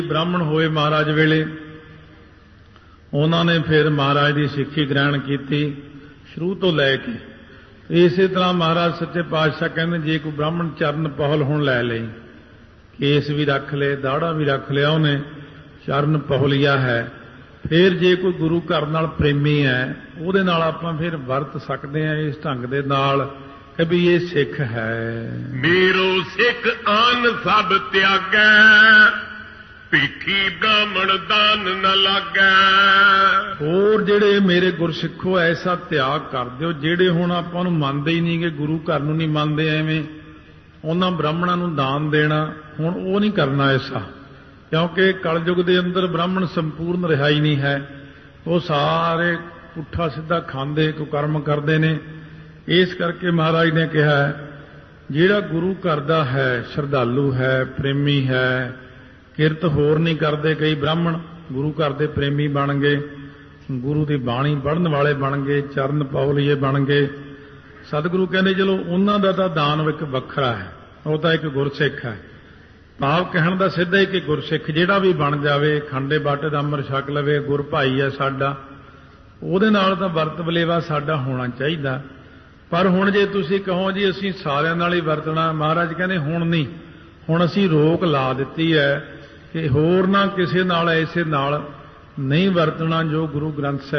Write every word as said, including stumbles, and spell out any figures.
ब्राह्मण होए महाराज वेले उन्होंने फिर महाराज की सिक्खी ग्रहण की शुरू तो लैके। इसे तरह महाराज सच्चे पातशाह कहते जे कोई ब्राह्मण चरण पहल हुण लै लई, केस भी रख ले, दाड़ा भी रख लिया, उन्हें चरण पहलिया है, फिर जे कोई गुरु घर नाल प्रेमी है उहदे नाल आपां फिर वरत सकते हैं इस ढंग दे नाल कि भी ये सिख है। मेरो सिख आन सब त्यागै, पीठी ब्राह्मण दान न लागै। होर जेड़े मेरे गुरसिखो ऐसा त्याग कर दिओ जेड़े हुण आपां नूं मनदे ही नहीं गे, गुरु घर नूं नहीं मनदे, एवें उन्हां ब्राह्मणां नूं दान देना हुण ओह नहीं करना ऐसा, क्योंकि कलयुग के अंदर ब्राह्मण संपूर्ण रिहाई नहीं है। वो सारे पुट्ठा सीधा खांदे कुकर्म करते ने। इस करके महाराज ने कहा जिहड़ा गुरु घर दा है, श्रद्धालु है, प्रेमी है, किरत होर नहीं करते। कई ब्राह्मण गुरु घर के प्रेमी बन गए, गुरु की बाणी पढ़न वाले बन गए, चरण पौलीए बन गए। सतगुरु कहते चलो उन्हों का तो दान एक वखरा है, वह तो एक गुरसिख है। भाव कहण दा सिद्धा ही कि गुरसिख जिहड़ा भी बन जावे, खंडे बाटे दा अमृत छक लवे, गुर भाई है साडा, उहदे नाल तां वरत वलेवा साडा होना चाहिए। पर हुण जे तुसीं कहो जी असीं सारिआं नाल ही वरतना, महाराज कहंदे हुण नहीं, हुण असीं रोक ला दित्ती है कि होर ना किसे नाल ऐसे नाल नहीं वरतना जो गुरु ग्रंथ ਸਾਹਿਬ